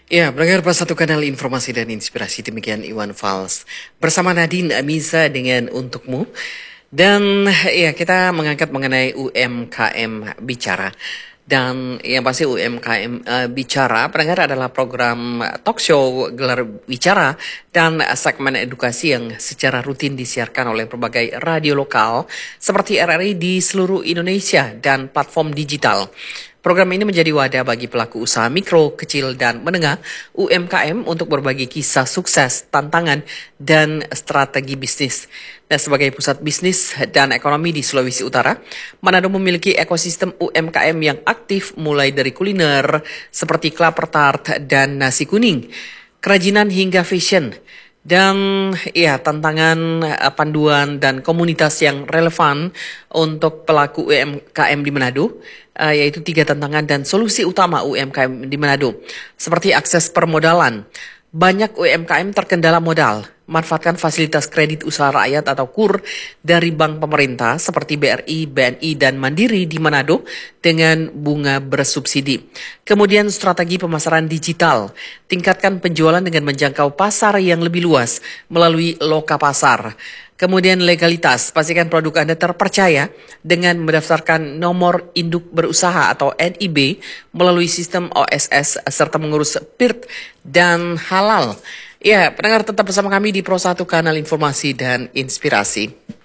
Ya, pendengar pas satu kanal informasi dan inspirasi demikian Iwan Fals bersama Nadine Amiza dengan Untukmu. Dan ya kita mengangkat mengenai UMKM Bicara. Dan yang pasti UMKM Bicara pendengar adalah program talk show gelar bicara dan segmen edukasi yang secara rutin disiarkan oleh berbagai radio lokal seperti RRI di seluruh Indonesia dan platform digital. Program ini menjadi wadah bagi pelaku usaha mikro, kecil, dan menengah UMKM untuk berbagi kisah sukses, tantangan, dan strategi bisnis. Dan sebagai pusat bisnis dan ekonomi di Sulawesi Utara, Manado memiliki ekosistem UMKM yang aktif mulai dari kuliner seperti klaper tart dan nasi kuning, kerajinan hingga fashion. Dan ya tantangan panduan dan komunitas yang relevan untuk pelaku UMKM di Manado, yaitu 3 tantangan dan solusi utama UMKM di Manado, seperti akses permodalan. Banyak UMKM terkendala modal. Manfaatkan fasilitas kredit usaha rakyat atau KUR dari bank pemerintah seperti BRI, BNI, dan Mandiri di Manado dengan bunga bersubsidi. Kemudian strategi pemasaran digital. Tingkatkan penjualan dengan menjangkau pasar yang lebih luas melalui loka pasar. Kemudian legalitas, pastikan produk Anda terpercaya dengan mendaftarkan nomor induk berusaha atau NIB melalui sistem OSS serta mengurus PIRT dan halal. Ya, pendengar tetap bersama kami di Pro 1 Kanal Informasi dan Inspirasi.